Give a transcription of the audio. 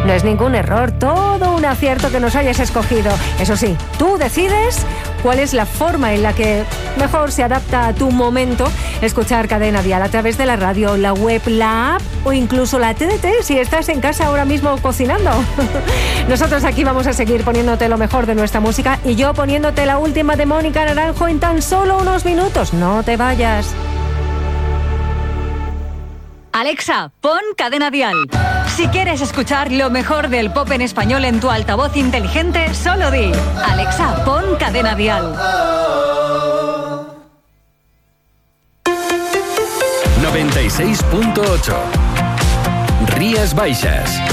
No es ningún error, todo un acierto que nos hayas escogido. Eso sí, tú decides cuál es la forma en la que mejor se adapta a tu momento escuchar Cadena Dial, a través de la radio, la web, la app o incluso la TDT si estás en casa ahora mismo cocinando. Nosotros aquí vamos a seguir poniéndote lo mejor de nuestra música y yo poniéndote la última de Mónica Naranjo en tan solo unos minutos. No te vayas. Alexa, pon Cadena Dial. Si quieres escuchar lo mejor del pop en español en tu altavoz inteligente, solo di: Alexa, pon Cadena Dial. 96.8 Rías Baixas.